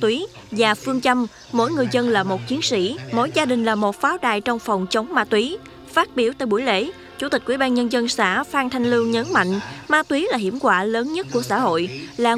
túy và phương châm mỗi người dân là một chiến sĩ, mỗi gia đình là một pháo đài trong phòng chống ma túy. Phát biểu tại buổi lễ, Chủ tịch Ủy ban Nhân dân xã Phan Thanh Lương nhấn mạnh, ma túy là hiểm họa lớn nhất của xã hội, là